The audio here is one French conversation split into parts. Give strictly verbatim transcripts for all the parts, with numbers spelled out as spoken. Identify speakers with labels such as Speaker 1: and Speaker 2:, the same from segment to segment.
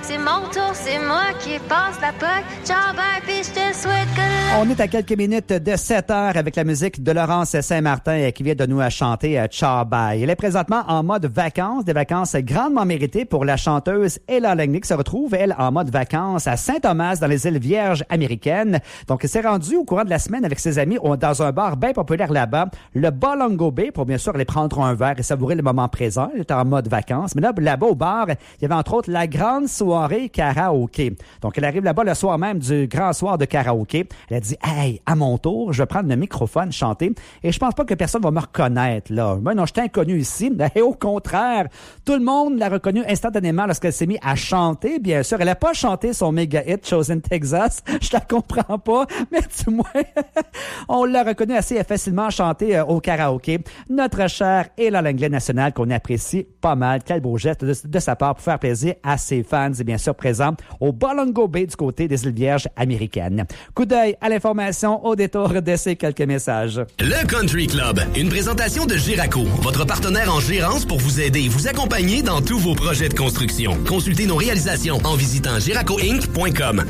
Speaker 1: c'est mon tour, c'est moi qui passe la poque. Ciao, bye, puis je te souhaite que...
Speaker 2: On est à quelques minutes de sept heures avec la musique de Laurence Saint-Martin qui vient de nous chanter Ciao Bye. Elle est présentement en mode vacances, des vacances grandement méritées pour la chanteuse Ella Langley qui se retrouve, elle, en mode vacances à Saint-Thomas dans les îles Vierges américaines. Donc, elle s'est rendue au courant de la semaine avec ses amis dans un bar bien populaire là-bas, le Bolongo Bay, pour bien sûr aller prendre un verre et savourer le moment présent. Elle était en mode vacances. Mais là, là-bas au bar, il y avait entre autres la grande soirée karaoké. Donc, elle arrive là-bas le soir même du grand soir de karaoké. Elle a dit, hey, à mon tour, je vais prendre le microphone, chanter. Et je pense pas que personne va me reconnaître, là. Moi, non, je suis inconnu ici. Et au contraire, tout le monde l'a reconnue instantanément lorsqu'elle s'est mise à chanter. Bien sûr, elle a pas chanté son méga hit, Chosen Texas. Je la comprends pas. Mais du moins, on l'a reconnue assez facilement chanter euh, au karaoké. Notre chère Ella Langley nationale qu'on apprécie pas mal. Quel beau geste de, de sa part pour faire plaisir à ses fans et bien sûr présents au Bolongo Bay du côté des îles Vierges américaines. Coup d'œil à l'information au détour de ces quelques messages.
Speaker 3: Le Country Club, une présentation de Giraco, votre partenaire en gérance pour vous aider et vous accompagner dans tous vos projets de construction. Consultez nos réalisations en visitant giraco inc point com.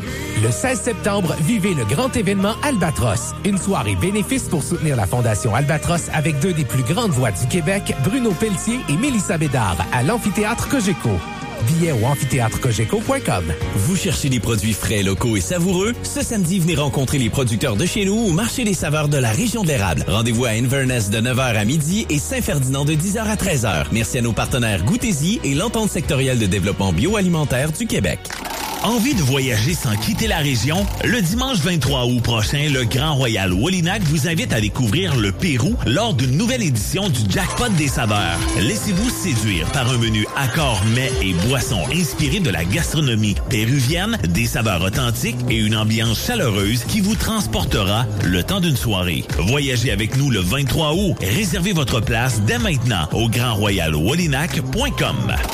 Speaker 4: Le seize septembre, vivez le grand événement Albatros. Une soirée bénéfice pour soutenir la Fondation Albatros avec deux des plus grandes voix du Québec, Bruno Pelletier et Mélissa Bédard, à l'amphithéâtre Cogeco. Billets au amphithéâtre cogeco point com.
Speaker 5: Vous cherchez des produits frais, locaux et savoureux? Ce samedi, venez rencontrer les producteurs de chez nous au Marché des saveurs de la région de l'érable. Rendez-vous à Inverness de neuf heures à midi et Saint-Ferdinand de dix heures à treize heures. Merci à nos partenaires Goûtez-y et l'Entente sectorielle de développement bioalimentaire du Québec.
Speaker 6: Envie de voyager sans quitter la région? Le dimanche vingt-trois août prochain, le Grand Royal Wallinac vous invite à découvrir le Pérou lors d'une nouvelle édition du Jackpot des saveurs. Laissez-vous séduire par un menu accords, mets et boissons inspirés de la gastronomie péruvienne, des saveurs authentiques et une ambiance chaleureuse qui vous transportera le temps d'une soirée. Voyagez avec nous le vingt-trois août. Réservez votre place dès maintenant au grand royal wallinac point com.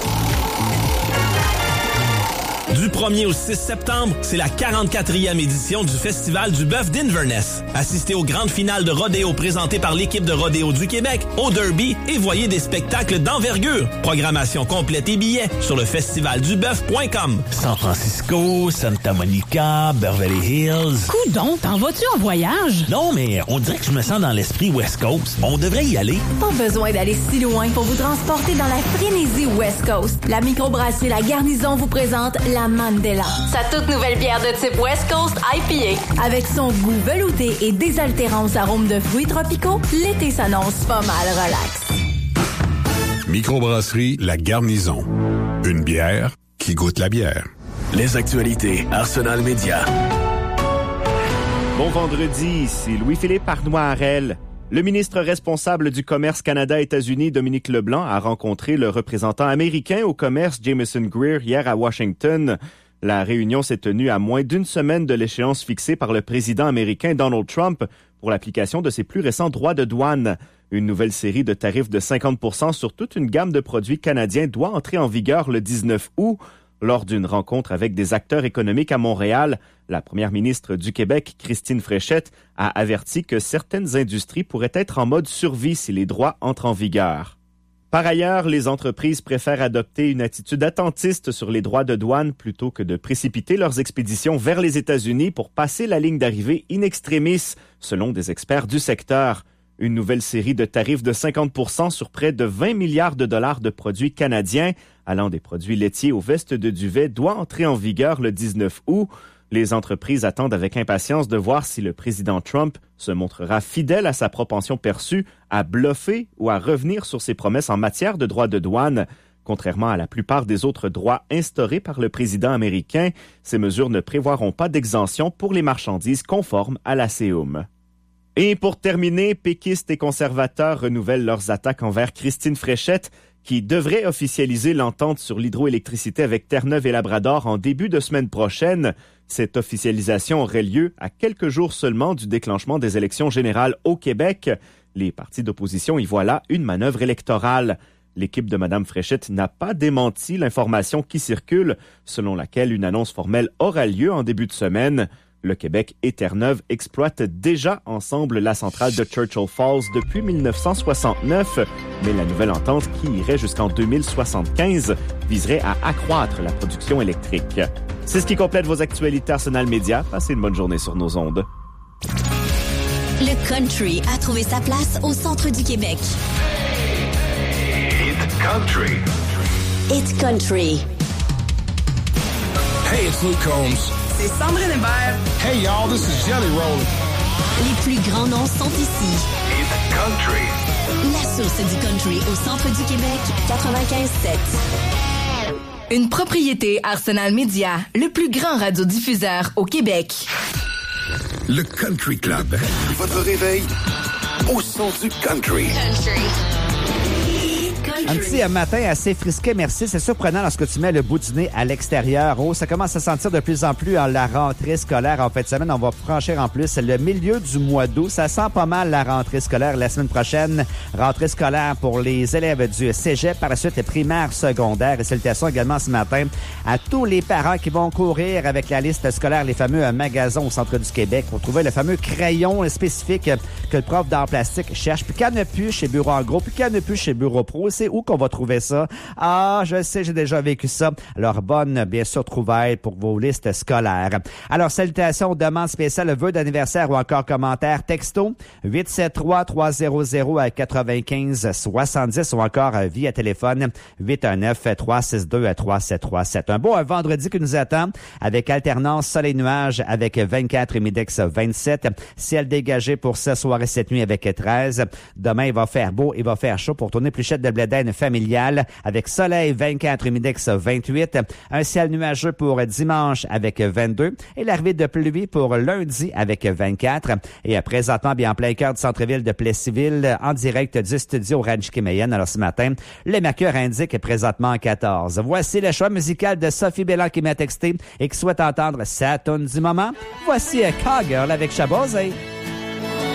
Speaker 7: Du premier au six septembre, c'est la quarante-quatrième édition du Festival du bœuf d'Inverness. Assistez aux grandes finales de rodéo présentées par l'équipe de rodéo du Québec, au Derby, et voyez des spectacles d'envergure. Programmation complète et billets sur le festival du bœuf point com.
Speaker 6: San Francisco, Santa Monica, Beverly Hills...
Speaker 8: Coudon, t'en vas-tu en voyage?
Speaker 6: Non, mais on dirait que je me sens dans l'esprit West Coast. On devrait y aller.
Speaker 9: Pas besoin d'aller si loin pour vous transporter dans la frénésie West Coast. La microbrasserie La Garnison vous présente la Mandela.
Speaker 10: Sa toute nouvelle bière de type West Coast I P A.
Speaker 9: Avec son goût velouté et désaltérants arômes de fruits tropicaux, l'été s'annonce pas mal relax.
Speaker 11: Microbrasserie La Garnison. Une bière qui goûte la bière.
Speaker 3: Les actualités Arsenal Média.
Speaker 12: Bon vendredi, ici Louis-Philippe Arnois-Harel. Le ministre responsable du commerce Canada-États-Unis, Dominique Leblanc, a rencontré le représentant américain au commerce, Jameson Greer, hier à Washington. La réunion s'est tenue à moins d'une semaine de l'échéance fixée par le président américain Donald Trump pour l'application de ses plus récents droits de douane. Une nouvelle série de tarifs de cinquante pour cent sur toute une gamme de produits canadiens doit entrer en vigueur le dix-neuf août. Lors d'une rencontre avec des acteurs économiques à Montréal, la première ministre du Québec, Christine Fréchette, a averti que certaines industries pourraient être en mode survie si les droits entrent en vigueur. Par ailleurs, les entreprises préfèrent adopter une attitude attentiste sur les droits de douane plutôt que de précipiter leurs expéditions vers les États-Unis pour passer la ligne d'arrivée in extremis, selon des experts du secteur. Une nouvelle série de tarifs de cinquante pour cent sur près de vingt milliards de dollars de produits canadiens, allant des produits laitiers aux vestes de duvet, doit entrer en vigueur le dix-neuf août. Les entreprises attendent avec impatience de voir si le président Trump se montrera fidèle à sa propension perçue à bluffer ou à revenir sur ses promesses en matière de droits de douane. Contrairement à la plupart des autres droits instaurés par le président américain, ces mesures ne prévoiront pas d'exemption pour les marchandises conformes à l'A C E U M. Et pour terminer, péquistes et conservateurs renouvellent leurs attaques envers Christine Fréchette, qui devrait officialiser l'entente sur l'hydroélectricité avec Terre-Neuve et Labrador en début de semaine prochaine. Cette officialisation aurait lieu à quelques jours seulement du déclenchement des élections générales au Québec. Les partis d'opposition y voient là une manœuvre électorale. L'équipe de Mme Fréchette n'a pas démenti l'information qui circule, selon laquelle une annonce formelle aura lieu en début de semaine. Le Québec et Terre-Neuve exploitent déjà ensemble la centrale de Churchill Falls depuis mille neuf cent soixante-neuf, mais la nouvelle entente qui irait jusqu'en deux mille soixante-quinze viserait à accroître la production électrique. C'est ce qui complète vos actualités Arsenal Média. Passez une bonne journée sur nos ondes.
Speaker 13: Le country a trouvé sa place au centre du Québec.
Speaker 11: It's country.
Speaker 13: It's country.
Speaker 11: Hey, it's Luke Combs.
Speaker 14: C'est Sandrine Hébert.
Speaker 11: Hey, y'all, this is Jelly Roll.
Speaker 13: Les plus grands noms sont ici.
Speaker 11: It's country.
Speaker 13: La source du country au centre du Québec, quatre-vingt-quinze sept.
Speaker 14: Une propriété Arsenal Média, le plus grand radiodiffuseur au Québec.
Speaker 11: Le Country Club. Votre réveil au son du country.
Speaker 13: Country.
Speaker 2: Un petit matin assez frisqué, merci. C'est surprenant lorsque tu mets le bout du nez à l'extérieur. Oh, ça commence à sentir de plus en plus en la rentrée scolaire. En fin de semaine, on va franchir en plus le milieu du mois d'août. Ça sent pas mal la rentrée scolaire la semaine prochaine. Rentrée scolaire pour les élèves du cégep, par la suite primaire, secondaire. Et salutations également ce matin à tous les parents qui vont courir avec la liste scolaire, les fameux magasins au centre du Québec pour trouver le fameux crayon spécifique que le prof d'art plastique cherche. Puis qu'il n'y en a plus chez Bureau en gros, puis qu'il n'y en a plus chez Bureau Pro. C'est où qu'on va trouver ça? Ah, je sais, j'ai déjà vécu ça. Alors, bonne, bien sûr, trouvaille pour vos listes scolaires. Alors, salutations, demandes spéciales, vœux d'anniversaire ou encore commentaires, texto huit sept trois trois zéro zéro quatre-vingt-quinze soixante-dix ou encore via téléphone huit un neuf trois six deux trois sept trois sept. Un beau un vendredi qui nous attend avec alternance soleil-nuage avec vingt-quatre et Midex vingt-sept. Ciel dégagé pour ce soir et cette nuit avec treize. Demain, il va faire beau, il va faire chaud pour tourner Pluchette de blé d'Inde familiale avec soleil vingt-quatre et Midex vingt-huit. Un ciel nuageux pour dimanche avec vingt-deux et l'arrivée de pluie pour lundi avec vingt-quatre. Et présentement, bien en plein cœur du centre-ville de Plessisville, en direct du studio Ranch Kéméenne. Alors ce matin, le mercure indique présentement quatorze. Voici le choix musical de Sophie Bélan qui m'a texté et qui souhaite entendre sa tune du moment. Voici Cowgirl avec Chabosé.